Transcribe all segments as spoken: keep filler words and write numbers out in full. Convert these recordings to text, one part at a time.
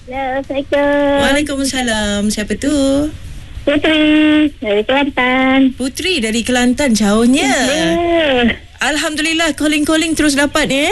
Hello, Assalamualaikum. Waalaikumsalam. Siapa tu? Putri dari Kelantan. Putri dari Kelantan, jauhnya. Ya. Alhamdulillah, calling-calling terus dapat eh.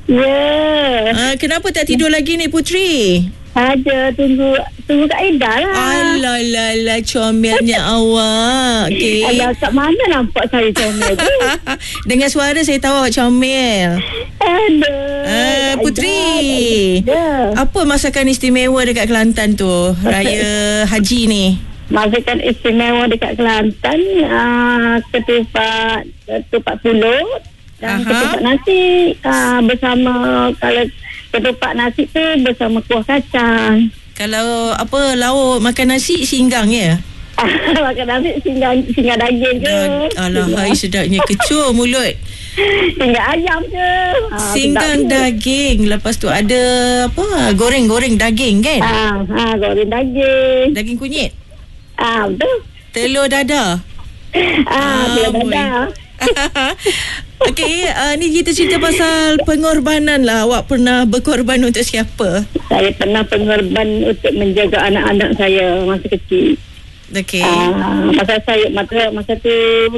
Ya. Uh, kenapa tak tidur lagi ni Putri? Ada tunggu tunggu Kak Aida lah. Alah lah lah, comelnya awak. Okey. Alah, kat mana nampak saya comel tu? Dengan suara saya tahu awak comel. Aduh. Uh, Putri, Ya. apa masakan istimewa dekat Kelantan tu? Raya Haji ni. Masakan istimewa dekat Kelantan, uh, ketupat ketupat pulut dan Aha. ketupat nasi uh, bersama, kalau ketupat nasi tu bersama kuah kacang. Kalau apa lauk makan nasi singgang ya? Makan nasi singgah, singgah daging ke? Alah, hai sedapnya kecoh mulut. Singgah ayam ke? Ha, Singgang daging. Lepas tu ada apa? Goreng-goreng daging kan? Ha, ha, goreng daging. Daging kunyit. Ah, ha, betul. Telur dadah. Ah, ha, telur boy. dadah. Okey, uh, ni kita cerita pasal pengorbanan lah. Awak pernah berkorban untuk siapa? Saya pernah pengorban untuk menjaga anak-anak saya masa kecil. Okey. Ah, masa saya masa masa tu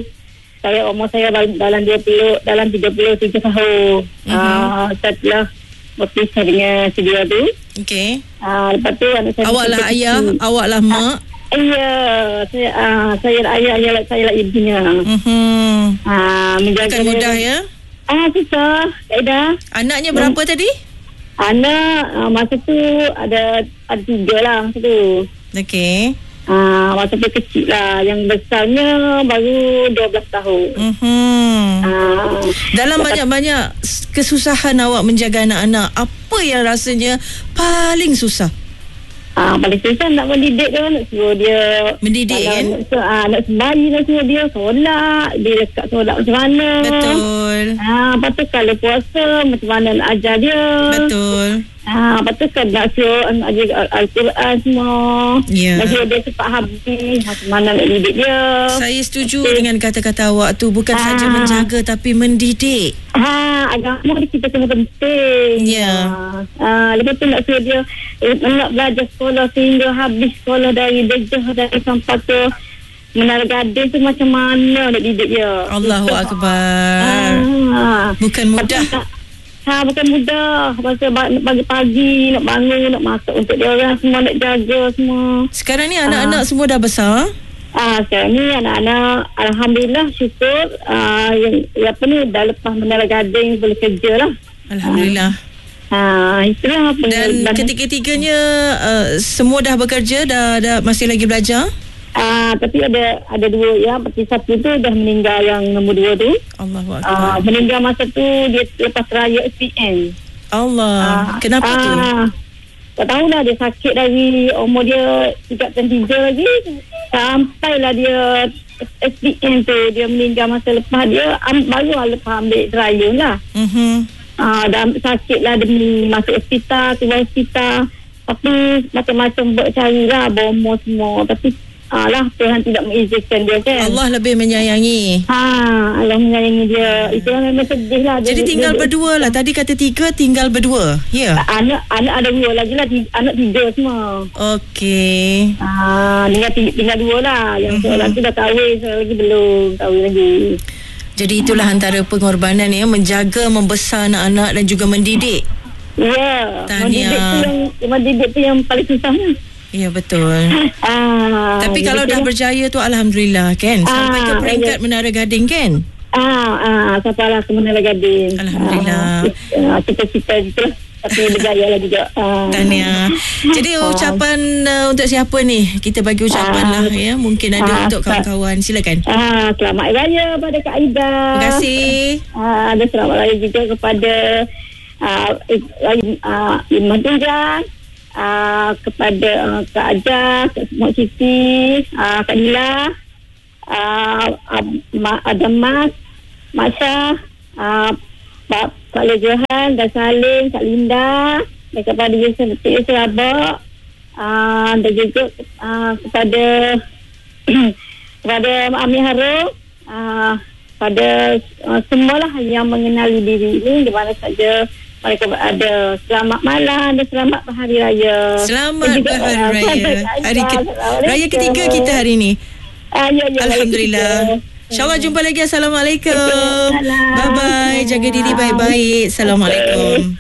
saya umur saya dalam dalam dua puluh dalam tiga puluh tujuh tahun. Mhm. Ah, setelah berpisah dengan sedia tu. Okey. Ah, lepas tu anak saya Awak lah ayah, awak lah mak. Iya, saya ah, saya lah ayah, ayah lah, saya lah ibunya. Mhm. Ah, menjaga Bukan mudah ya. Ah, susah. Tak ada. Anaknya berapa hmm. tadi? Anak ah, masa tu ada ada tiga lah masa tu. Okey. Ah, masa tu kecil lah. Yang besarnya baru dua belas tahun. Mhm. Ah, Dalam banyak-banyak kesusahan awak menjaga anak-anak, apa yang rasanya paling susah? Ah, paling susah nak mendidik dia, nak suruh dia Mendidik kan? nak, ah, nak sembahyang, nak suruh dia solat, dia dekat solat macam mana. Betul. Ah, lepas tu kalau puasa macam mana nak ajar dia. Betul. Ah, lepas tu kan nak suruh nak ajar Al-Quran semua. Ya. Nak suruh dia cepat habis, macam mana nak didik dia. Saya setuju dengan kata-kata awak tu. Bukan Ah. saja menjaga tapi mendidik. Ha, agama ni kita kena penting. Ya. Ha, ha, lepas tu nak suruh dia eh, nak belajar sekolah sehingga habis sekolah dari Dejah dari sampai ke Menara Gading tu macam mana nak didik dia. Allahu Susah. Akbar. Ha. Bukan mudah. Ha, bukan mudah. Pasal pagi-pagi nak bangun, nak masak untuk dia orang semua, nak jaga semua. Sekarang ni anak-anak semua dah besar. Ah, sekarang ni anak-anak Alhamdulillah syukur ah, yang, yang apa ni dah lepas Menara Gading boleh kerja lah. Alhamdulillah. Ah, itulah apa. Dan ketiga-tiganya uh, semua dah bekerja, dah, dah masih lagi belajar. Ah, tapi ada ada dua ya, seperti satu tu dah meninggal, yang nombor dua tu. Allahu Akbar. Ah, meninggal masa tu dia lepas raya S P N. Allah. Ah, Kenapa tu? ah, tak tahulah, dia sakit dari umur dia tiga puluh tiga lagi. Sampailah dia S P N tu, dia meninggal masa lepas dia am, baru lah lepas ambil trial lah. Mhm. Ah, dah sakit lah, dia masuk hospital, keluar hospital. Tapi macam-macam buat carilah, bomo semua. Tapi ah, lah Tuhan tidak mengizinkan dia kan. Allah lebih menyayangi. Ha, Allah menyayangi dia. Itu memang sedih lah. Jadi dia, tinggal dia, berdua lah. Tadi kata tiga, tinggal berdua. Ya. Anak anak ada dua lagi lah, tiga, anak tiga semua. Okey. Ah, tinggal, tinggal, tinggal dua lah. Yang mm-hmm. seorang tu dah kahwin, seorang lagi belum kahwin lagi. Jadi itulah antara pengorbanan ya, menjaga, membesar anak-anak dan juga mendidik. Ya, Tahniah. mendidik tu yang mendidik tu yang paling susahnya. Ya, betul. Ah, Tapi kalau dah berjaya tu Alhamdulillah kan. Sampai ke Ah, peringkat ya. Menara Gading kan. Ah, ah, sampailah ke Menara Gading. Alhamdulillah. Ah, cita-cita gitu lah. Tapi berjaya lah juga. Ah. Tahniah. Jadi ucapan uh, untuk siapa ni? Kita bagi ucapan Ah. lah ya. Mungkin ada Ah, untuk kawan-kawan. Silakan. Ah, selamat raya pada Kak Aida. Terima kasih. Ah, ada selamat raya juga kepada ah, ah, Iman Tunggang, ah, kepada ah, Kak Ajah, Kak Semut Siti, ah, Kak Dila, ah, ah, ada Mas, Mak Syah, ah, Pak Pak Lejohan dan Salim, Kak Linda, dan kepada Yusuf Yusuf Abak, ah, dan juga ah, kepada kepada Ami Harum, ah, pada uh, semualah yang mengenali diri ini di mana saja mereka ada selamat malam dan selamat berhari raya. Selamat juga, berhari uh, raya. Hari ke- raya ketiga kita hari ni. Ah, ya, ya, Alhamdulillah. InsyaAllah jumpa lagi. Assalamualaikum. Bye-bye. Jaga diri baik-baik. Assalamualaikum.